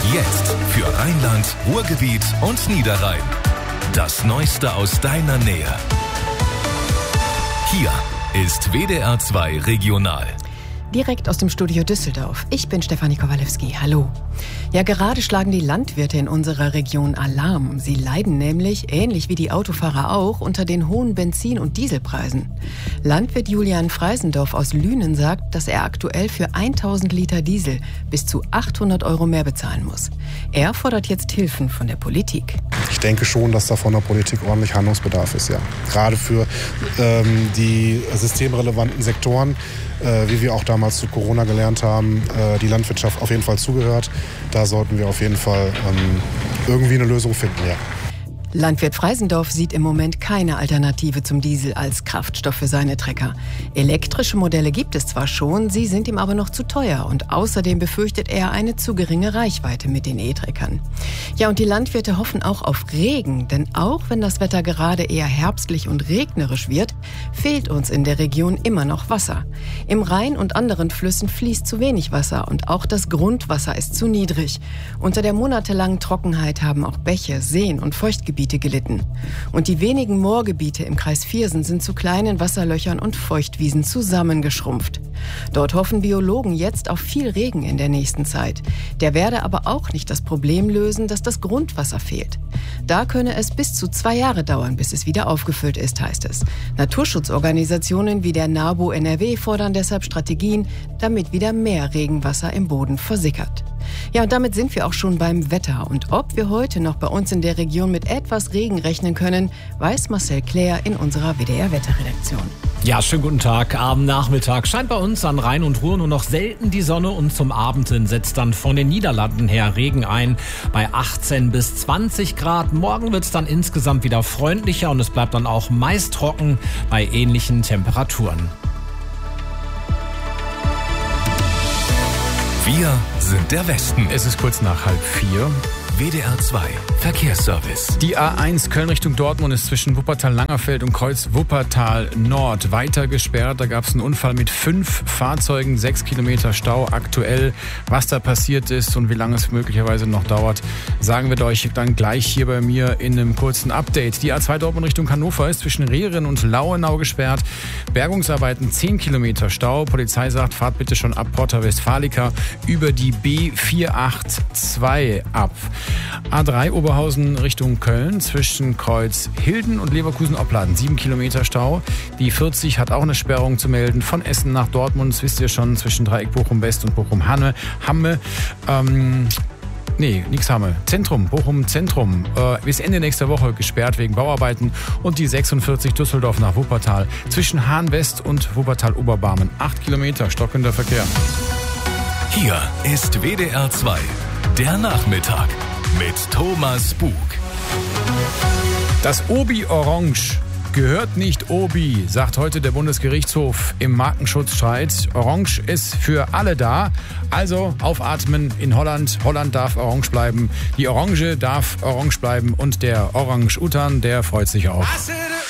Jetzt für Rheinland, Ruhrgebiet und Niederrhein. Das Neueste aus deiner Nähe. Hier ist WDR 2 Regional. Direkt aus dem Studio Düsseldorf. Ich bin Stefanie Kowalewski. Hallo. Ja, gerade schlagen die Landwirte in unserer Region Alarm. Sie leiden nämlich, ähnlich wie die Autofahrer auch, unter den hohen Benzin- und Dieselpreisen. Landwirt Julian Freisendorf aus Lünen sagt, dass er aktuell für 1000 Liter Diesel bis zu 800 € mehr bezahlen muss. Er fordert jetzt Hilfen von der Politik. Ich denke schon, dass da von der Politik ordentlich Handlungsbedarf ist, ja. Gerade für die systemrelevanten Sektoren, wie wir auch damals zu Corona gelernt haben, die Landwirtschaft auf jeden Fall zugehört. Da sollten wir auf jeden Fall irgendwie eine Lösung finden, ja. Landwirt Freisendorf sieht im Moment keine Alternative zum Diesel als Kraftstoff für seine Trecker. Elektrische Modelle gibt es zwar schon, sie sind ihm aber noch zu teuer und außerdem befürchtet er eine zu geringe Reichweite mit den E-Treckern. Ja, und die Landwirte hoffen auch auf Regen, denn auch wenn das Wetter gerade eher herbstlich und regnerisch wird, fehlt uns in der Region immer noch Wasser. Im Rhein und anderen Flüssen fließt zu wenig Wasser und auch das Grundwasser ist zu niedrig. Unter der monatelangen Trockenheit haben auch Bäche, Seen und Feuchtgebiete gelitten. Und die wenigen Moorgebiete im Kreis Viersen sind zu kleinen Wasserlöchern und Feuchtwiesen zusammengeschrumpft. Dort hoffen Biologen jetzt auf viel Regen in der nächsten Zeit. Der werde aber auch nicht das Problem lösen, dass das Grundwasser fehlt. Da könne es bis zu 2 Jahre dauern, bis es wieder aufgefüllt ist, heißt es. Naturschutzorganisationen wie der NABU NRW fordern deshalb Strategien, damit wieder mehr Regenwasser im Boden versickert. Ja, und damit sind wir auch schon beim Wetter. Und ob wir heute noch bei uns in der Region mit etwas Regen rechnen können, weiß Marcel Claire in unserer WDR-Wetterredaktion. Ja, schönen guten Tag. Am Nachmittag scheint bei uns an Rhein und Ruhr nur noch selten die Sonne und zum Abend hin setzt dann von den Niederlanden her Regen ein bei 18 bis 20 Grad. Morgen wird es dann insgesamt wieder freundlicher und es bleibt dann auch meist trocken bei ähnlichen Temperaturen. Wir sind der Westen. Es ist kurz nach 3:30. WDR 2 Verkehrsservice. Die A1 Köln Richtung Dortmund ist zwischen Wuppertal-Langerfeld und Kreuz Wuppertal-Nord weiter gesperrt. Da gab es einen Unfall mit 5 Fahrzeugen, 6 Kilometer Stau aktuell. Was da passiert ist und wie lange es möglicherweise noch dauert, sagen wir euch dann gleich hier bei mir in einem kurzen Update. Die A2 Dortmund Richtung Hannover ist zwischen Rehren und Lauenau gesperrt. Bergungsarbeiten 10 Kilometer Stau. Polizei sagt, fahrt bitte schon ab Porta Westfalica über die B482 ab. A3 Oberhausen Richtung Köln zwischen Kreuz Hilden und Leverkusen-Opladen 7 Kilometer Stau. Die 40 hat auch eine Sperrung zu melden von Essen nach Dortmund. Das wisst ihr schon, zwischen Dreieck Bochum-West und Bochum-Hamme. Zentrum, Bochum-Zentrum, bis Ende nächster Woche gesperrt wegen Bauarbeiten. Und die 46 Düsseldorf nach Wuppertal zwischen Hahn-West und Wuppertal-Oberbarmen 8 Kilometer stockender Verkehr. Hier ist WDR 2, der Nachmittag mit Thomas Bug. Das Obi Orange gehört nicht Obi, sagt heute der Bundesgerichtshof im Markenschutzstreit. Orange ist für alle da. Also aufatmen in Holland. Holland darf orange bleiben. Die Orange darf orange bleiben. Und der Orang-Utan, der freut sich auch.